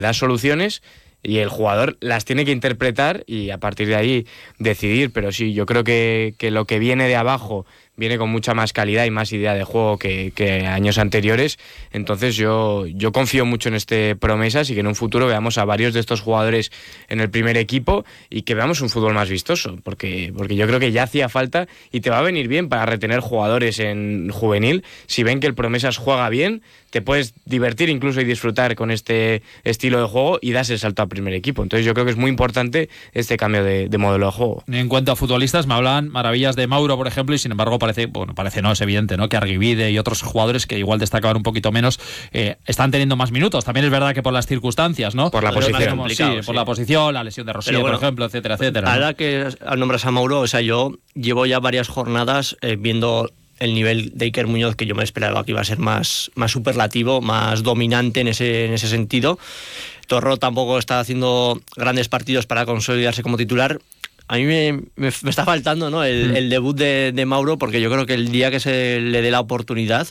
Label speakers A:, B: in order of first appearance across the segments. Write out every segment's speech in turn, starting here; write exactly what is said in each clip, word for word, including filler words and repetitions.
A: da soluciones y el jugador las tiene que interpretar y a partir de ahí decidir, pero sí, yo creo que, que lo que viene de abajo viene con mucha más calidad y más idea de juego que, que años anteriores, entonces yo, yo confío mucho en este Promesas y que en un futuro veamos a varios de estos jugadores en el primer equipo y que veamos un fútbol más vistoso, porque, porque yo creo que ya hacía falta y te va a venir bien para retener jugadores en juvenil. Si ven que el Promesas juega bien, te puedes divertir incluso y disfrutar con este estilo de juego y das el salto al primer equipo. Entonces yo creo que es muy importante este cambio de, de modelo de juego.
B: En cuanto a futbolistas, me hablan maravillas de Mauro, por ejemplo, y sin embargo parece, bueno, parece no, es evidente, ¿no?, que Argibide y otros jugadores que igual destacaban un poquito menos eh, están teniendo más minutos. También es verdad que por las circunstancias, ¿no?
A: Por la
B: Pero
A: posición.
B: como, sí,
C: sí.
B: por la posición, la lesión de Rosier, bueno, por ejemplo, etcétera, etcétera. ¿no?
C: Ahora que nombras a Mauro, o sea, yo llevo ya varias jornadas eh, viendo el nivel de Iker Muñoz, que yo me esperaba que iba a ser más, más superlativo, más dominante en ese, en ese sentido. Torró tampoco está haciendo grandes partidos para consolidarse como titular. A mí me, me, me está faltando, ¿no?, el, mm. el debut de, de Mauro, porque yo creo que el día que se le dé la oportunidad,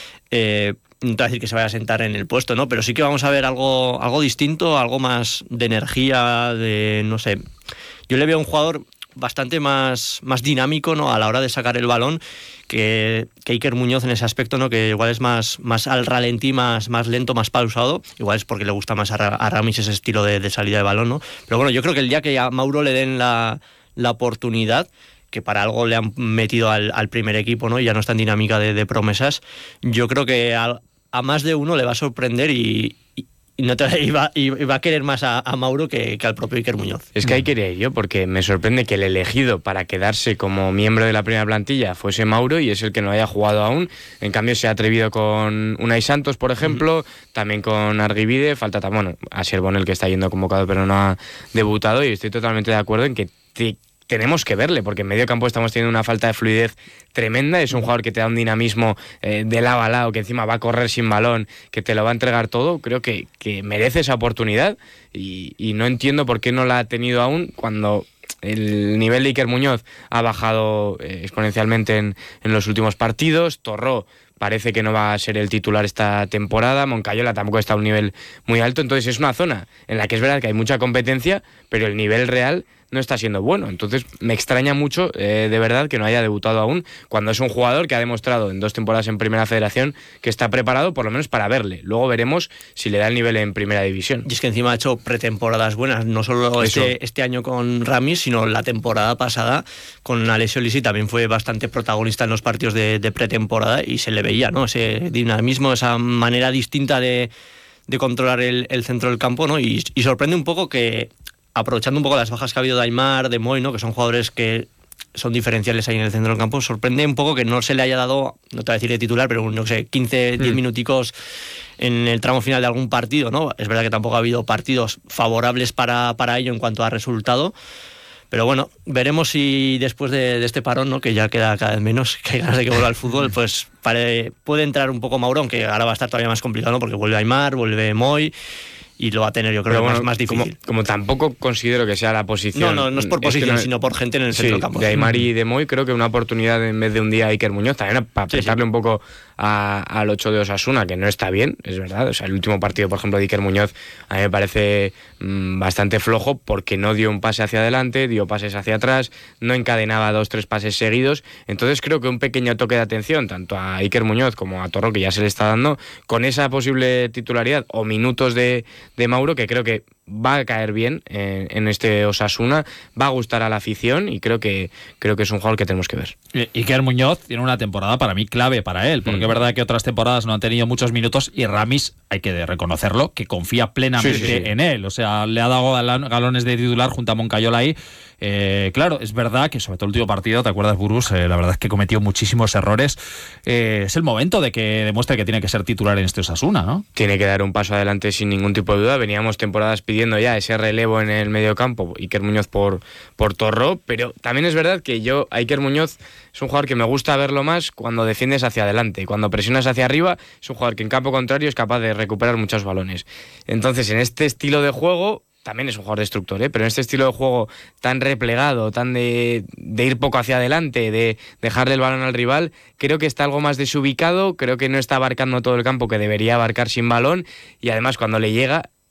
C: eh, no te voy a decir que se vaya a sentar en el puesto, ¿no?, pero sí que vamos a ver algo, algo distinto, algo más de energía, de no sé. Yo le veo a un jugador bastante más, más dinámico, ¿no?, a la hora de sacar el balón que, que Iker Muñoz en ese aspecto, ¿no?, que igual es más, más al ralentí, más, más lento, más pausado. Igual es porque le gusta más a, a Ramis ese estilo de, de salida de balón, ¿no? Pero bueno, yo creo que el día que a Mauro le den la, la oportunidad, que para algo le han metido al, al primer equipo, ¿no?, y ya no está en dinámica de, de Promesas, yo creo que a, a más de uno le va a sorprender y, y Y, no te, y, va, y va a querer más a, a Mauro que, que al propio Iker Muñoz.
A: Es que ahí quería ir yo, porque me sorprende que el elegido para quedarse como miembro de la primera plantilla fuese Mauro y es el que no haya jugado aún. En cambio se ha atrevido con Unai Santos, por ejemplo, uh-huh. también con Argibide, falta también, bueno, Asier Bonel, que está yendo convocado pero no ha debutado, y estoy totalmente de acuerdo en que te, tenemos que verle, porque en medio campo estamos teniendo una falta de fluidez tremenda. Es un jugador que te da un dinamismo eh, de lado a lado, que encima va a correr sin balón, que te lo va a entregar todo. Creo que, que merece esa oportunidad y, y no entiendo por qué no la ha tenido aún cuando el nivel de Iker Muñoz ha bajado eh, exponencialmente en, en los últimos partidos. Torró parece que no va a ser el titular esta temporada, Moncayola tampoco está a un nivel muy alto, entonces es una zona en la que es verdad que hay mucha competencia, pero el nivel real no está siendo bueno. Entonces me extraña mucho, eh, de verdad, que no haya debutado aún, cuando es un jugador que ha demostrado en dos temporadas en Primera Federación que está preparado por lo menos para verle. Luego veremos si le da el nivel en Primera División.
C: Y es que encima ha hecho pretemporadas buenas, no solo este, este año con Ramis, sino la temporada pasada con Alessio Lisi también fue bastante protagonista en los partidos de, de pretemporada y se le veía, ¿no?, ese dinamismo, esa manera distinta de, de controlar el, el centro del campo, ¿no? Y, y sorprende un poco que, aprovechando un poco las bajas que ha habido de Aimar, de Moy, ¿no?, que son jugadores que son diferenciales ahí en el centro del campo, sorprende un poco que no se le haya dado, no te voy a decir de titular, pero no sé, quince, diez mm. minuticos en el tramo final de algún partido, ¿no? Es verdad que tampoco ha habido partidos favorables para, para ello en cuanto a resultado, pero bueno, veremos si después de, de este parón, ¿no?, que ya queda cada vez menos, que hay ganas de que vuelva al fútbol, pues pare, puede entrar un poco Mauro, aunque ahora va a estar todavía más complicado, ¿no?, porque vuelve Aimar, vuelve Moy, y lo va a tener, yo creo, bueno, más, más difícil.
A: Como, como tampoco considero que sea la posición...
C: No, no, no es por posición, es no, sino por gente en el
A: sí,
C: centro del campo.
A: De Aimar y de Moy, creo que una oportunidad en vez de un día a Iker Muñoz, también para apretarle sí, sí. un poco a, al ocho de Osasuna, que no está bien, es verdad. O sea, el último partido, por ejemplo, de Iker Muñoz, a mí me parece mmm, bastante flojo, porque no dio un pase hacia adelante, dio pases hacia atrás, no encadenaba dos, tres pases seguidos. Entonces creo que un pequeño toque de atención, tanto a Iker Muñoz como a Torró, que ya se le está dando, con esa posible titularidad o minutos de, de Mauro, que creo que va a caer bien en, en este Osasuna, va a gustar a la afición y creo que creo que es un jugador que tenemos que ver.
B: Iker Muñoz tiene una temporada para mí clave para él, porque mm. es verdad que otras temporadas no han tenido muchos minutos y Ramis, hay que reconocerlo, que confía plenamente sí, sí, sí. en él, o sea, le ha dado galones de titular junto a Moncayola ahí. Eh, claro, es verdad que sobre todo el último partido, ¿te acuerdas, Burgos? Eh, la verdad es que cometió muchísimos errores. Eh, es el momento de que demuestre que tiene que ser titular en este Osasuna, ¿no?
A: Tiene que dar un paso adelante sin ningún tipo de duda. Veníamos temporadas pidiendo ya ese relevo en el medio campo, Iker Muñoz por, por Torró, pero también es verdad que yo, a Iker Muñoz, es un jugador que me gusta verlo más cuando defiendes hacia adelante. Cuando presionas hacia arriba, es un jugador que en campo contrario es capaz de recuperar muchos balones. Entonces, en este estilo de juego, también es un jugador destructor, ¿eh? Pero en este estilo de juego tan replegado, tan de, de ir poco hacia adelante, de dejarle el balón al rival, creo que está algo más desubicado, creo que no está abarcando todo el campo que debería abarcar sin balón, y además cuando le llega,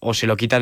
A: o se lo quita